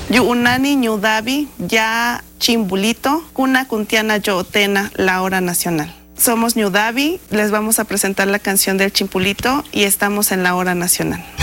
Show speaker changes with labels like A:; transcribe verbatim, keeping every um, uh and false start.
A: Yunani Ñudavi, ya Chimbulito, Cuna Cuntiana Yootena, la hora nacional. Somos Ñudavi, les vamos a presentar la canción del Chimpulito y estamos en la hora nacional.